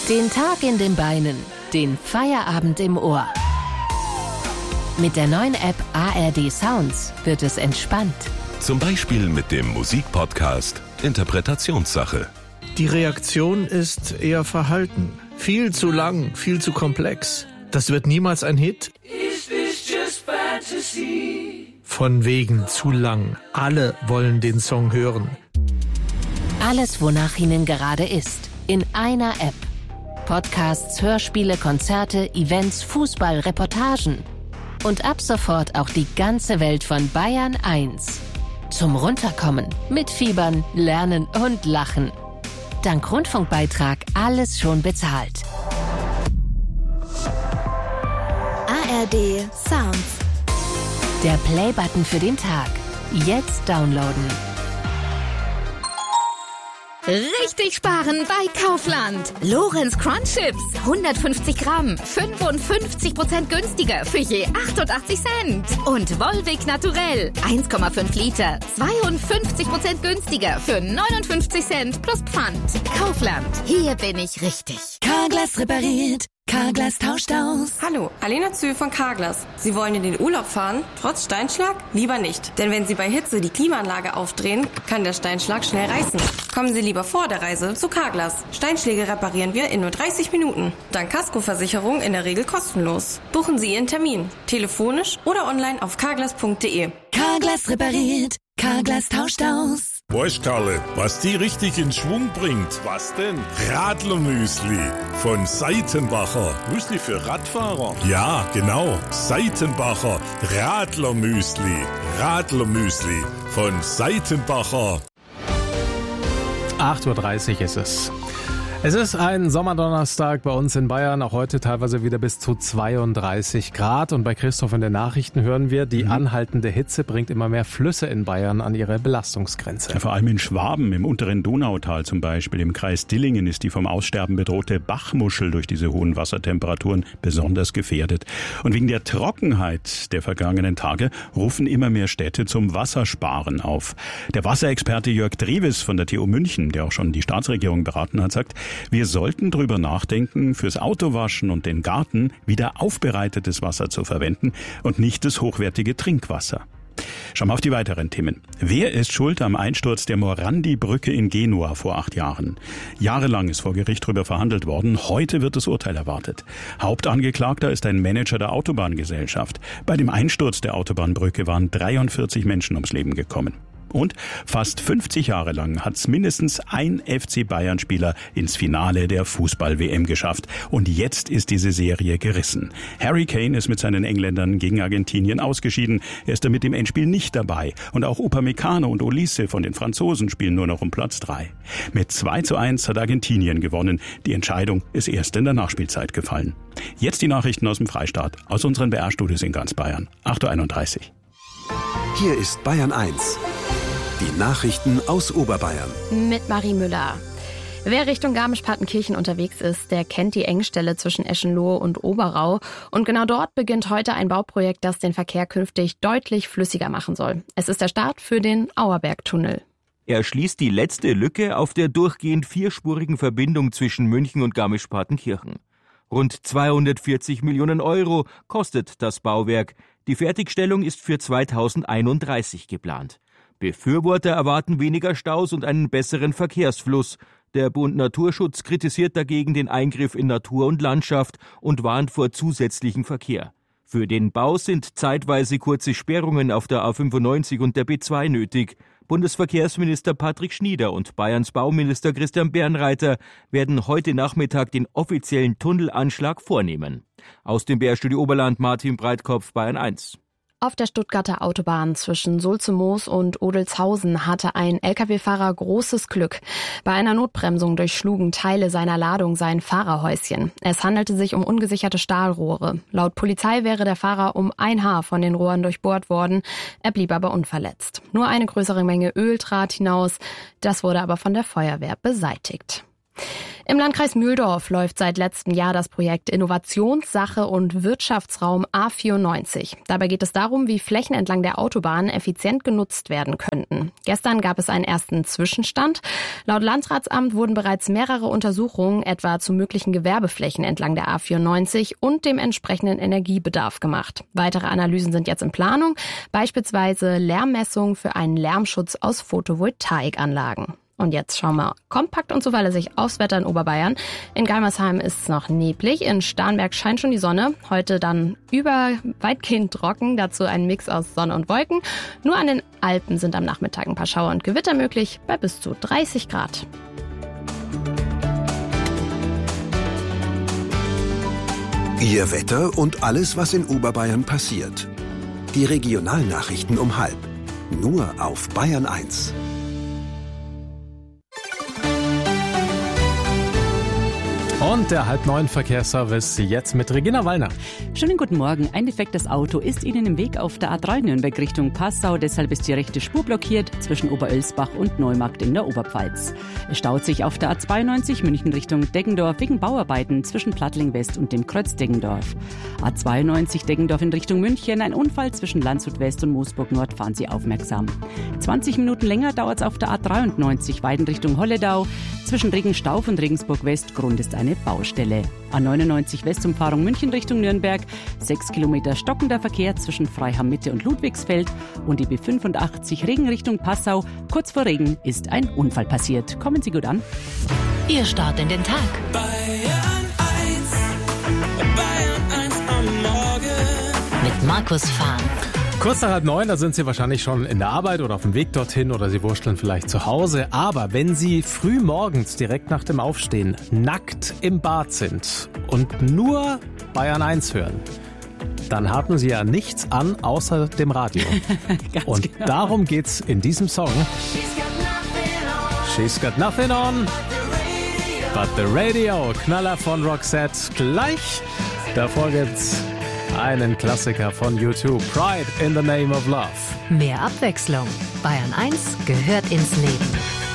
Den Tag in den Beinen, den Feierabend im Ohr. Mit der neuen App ARD Sounds wird es entspannt. Zum Beispiel mit dem Musikpodcast Interpretationssache. Die Reaktion ist eher verhalten. Viel zu lang, viel zu komplex. Das wird niemals ein Hit. Is this just fantasy? Von wegen zu lang. Alle wollen den Song hören. Alles, wonach Ihnen gerade ist, in einer App. Podcasts, Hörspiele, Konzerte, Events, Fußball, Reportagen. Und ab sofort auch die ganze Welt von Bayern 1. Zum Runterkommen, mitfiebern, lernen und lachen. Dank Rundfunkbeitrag alles schon bezahlt. ARD Sounds. Der Play-Button für den Tag. Jetzt downloaden. Richtig sparen bei Kaufland. Lorenz Crunch Chips. 150 Gramm. 55% günstiger für je 88 Cent. Und Volvic Naturell. 1,5 Liter. 52% günstiger für 59 Cent plus Pfand. Kaufland. Hier bin ich richtig. Carglass repariert. Carglass tauscht aus. Hallo, Alena Zühl von Carglass. Sie wollen in den Urlaub fahren, trotz Steinschlag? Lieber nicht. Denn wenn Sie bei Hitze die Klimaanlage aufdrehen, kann der Steinschlag schnell reißen. Kommen Sie lieber vor der Reise zu Carglass. Steinschläge reparieren wir in nur 30 Minuten. Dank Kaskoversicherung in der Regel kostenlos. Buchen Sie Ihren Termin. Telefonisch oder online auf carglass.de. Carglass repariert. Carglass tauscht aus. Weißt Karle, was die richtig in Schwung bringt? Was denn? Radlermüsli von Seitenbacher. Müsli für Radfahrer? Ja, genau. Seitenbacher Radlermüsli. Radlermüsli von Seitenbacher. 8:30 Uhr ist es. Es ist ein Sommerdonnerstag bei uns in Bayern, auch heute teilweise wieder bis zu 32 Grad. Und bei Christoph in den Nachrichten hören wir, die anhaltende Hitze bringt immer mehr Flüsse in Bayern an ihre Belastungsgrenze. Ja, vor allem in Schwaben, im unteren Donautal zum Beispiel, im Kreis Dillingen ist die vom Aussterben bedrohte Bachmuschel durch diese hohen Wassertemperaturen besonders gefährdet. Und wegen der Trockenheit der vergangenen Tage rufen immer mehr Städte zum Wassersparen auf. Der Wasserexperte Jörg Drewes von der TU München, der auch schon die Staatsregierung beraten hat, sagt, wir sollten drüber nachdenken, fürs Autowaschen und den Garten wieder aufbereitetes Wasser zu verwenden und nicht das hochwertige Trinkwasser. Schauen wir auf die weiteren Themen. Wer ist schuld am Einsturz der Morandi-Brücke in Genua vor 8 Jahren? Jahrelang ist vor Gericht darüber verhandelt worden. Heute wird das Urteil erwartet. Hauptangeklagter ist ein Manager der Autobahngesellschaft. Bei dem Einsturz der Autobahnbrücke waren 43 Menschen ums Leben gekommen. Und fast 50 Jahre lang hat es mindestens ein FC Bayern-Spieler ins Finale der Fußball-WM geschafft. Und jetzt ist diese Serie gerissen. Harry Kane ist mit seinen Engländern gegen Argentinien ausgeschieden. Er ist damit im Endspiel nicht dabei. Und auch Upamecano und Olise von den Franzosen spielen nur noch um Platz 3. Mit 2:1 hat Argentinien gewonnen. Die Entscheidung ist erst in der Nachspielzeit gefallen. Jetzt die Nachrichten aus dem Freistaat, aus unseren BR-Studios in ganz Bayern. 8:31 Uhr. Hier ist Bayern 1. Die Nachrichten aus Oberbayern. Mit Marie Müller. Wer Richtung Garmisch-Partenkirchen unterwegs ist, der kennt die Engstelle zwischen Eschenlohe und Oberau. Und genau dort beginnt heute ein Bauprojekt, das den Verkehr künftig deutlich flüssiger machen soll. Es ist der Start für den Auerbergtunnel. Er schließt die letzte Lücke auf der durchgehend vierspurigen Verbindung zwischen München und Garmisch-Partenkirchen. Rund 240 Millionen Euro kostet das Bauwerk. Die Fertigstellung ist für 2031 geplant. Befürworter erwarten weniger Staus und einen besseren Verkehrsfluss. Der Bund Naturschutz kritisiert dagegen den Eingriff in Natur und Landschaft und warnt vor zusätzlichem Verkehr. Für den Bau sind zeitweise kurze Sperrungen auf der A95 und der B2 nötig. Bundesverkehrsminister Patrick Schnieder und Bayerns Bauminister Christian Bernreiter werden heute Nachmittag den offiziellen Tunnelanschlag vornehmen. Aus dem BR-Studio Oberland Martin Breitkopf, Bayern 1. Auf der Stuttgarter Autobahn zwischen Sulze-Moos und Odelshausen hatte ein Lkw-Fahrer großes Glück. Bei einer Notbremsung durchschlugen Teile seiner Ladung sein Fahrerhäuschen. Es handelte sich um ungesicherte Stahlrohre. Laut Polizei wäre der Fahrer um ein Haar von den Rohren durchbohrt worden. Er blieb aber unverletzt. Nur eine größere Menge Öl trat hinaus. Das wurde aber von der Feuerwehr beseitigt. Im Landkreis Mühldorf läuft seit letztem Jahr das Projekt Innovationssache und Wirtschaftsraum A94. Dabei geht es darum, wie Flächen entlang der Autobahn effizient genutzt werden könnten. Gestern gab es einen ersten Zwischenstand. Laut Landratsamt wurden bereits mehrere Untersuchungen etwa zu möglichen Gewerbeflächen entlang der A94 und dem entsprechenden Energiebedarf gemacht. Weitere Analysen sind jetzt in Planung, beispielsweise Lärmmessungen für einen Lärmschutz aus Photovoltaikanlagen. Und jetzt schauen wir kompakt und zuverlässig aufs Wetter in Oberbayern. In Geimersheim ist es noch neblig, in Starnberg scheint schon die Sonne. Heute dann weitgehend trocken, dazu ein Mix aus Sonne und Wolken. Nur an den Alpen sind am Nachmittag ein paar Schauer und Gewitter möglich, bei bis zu 30 Grad. Ihr Wetter und alles, was in Oberbayern passiert. Die Regionalnachrichten um 12:30. Nur auf Bayern 1. Und der 8:30 Verkehrsservice jetzt mit Regina Wallner. Schönen guten Morgen. Ein defektes Auto ist Ihnen im Weg auf der A3 Nürnberg Richtung Passau. Deshalb ist die rechte Spur blockiert zwischen Oberölsbach und Neumarkt in der Oberpfalz. Es staut sich auf der A92 München Richtung Deggendorf wegen Bauarbeiten zwischen Plattling West und dem Kreuz Deggendorf. A92 Deggendorf in Richtung München. Ein Unfall zwischen Landshut West und Moosburg Nord. Fahren Sie aufmerksam. 20 Minuten länger dauert es auf der A93 Weiden Richtung Holledau. Zwischen Regenstauf und Regensburg West. Grund ist eine Baustelle. A99 Westumfahrung München Richtung Nürnberg. 6 Kilometer stockender Verkehr zwischen Freiham Mitte und Ludwigsfeld. Und die B85 Regen Richtung Passau. Kurz vor Regen ist ein Unfall passiert. Kommen Sie gut an. Ihr Start in den Tag. Bayern 1 am Morgen. Mit Markus Fahn. Kurz nach 8:30, da sind Sie wahrscheinlich schon in der Arbeit oder auf dem Weg dorthin oder Sie wurschteln vielleicht zu Hause. Aber wenn Sie früh morgens direkt nach dem Aufstehen nackt im Bad sind und nur Bayern 1 hören, dann haben Sie ja nichts an außer dem Radio. Und genau. Darum geht's in diesem Song. She's got nothing on but the radio. Knaller von Roxette. Gleich davor gibt's einen Klassiker von YouTube, Pride in the Name of Love. Mehr Abwechslung. Bayern 1 gehört ins Leben.